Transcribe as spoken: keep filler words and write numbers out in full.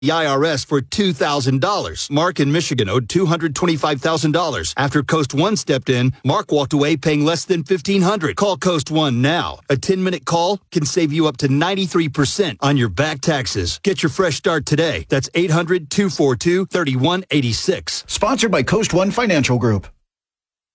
the I R S for two thousand dollars. Mark in Michigan owed two hundred twenty-five thousand dollars. After Coast One stepped in, Mark walked away paying less than fifteen hundred dollars. Call Coast One now. A ten-minute call can save you up to ninety-three percent on your back taxes. Get your fresh start today. That's eight hundred, two four two, three one eight six. Sponsored by Coast One Financial Group.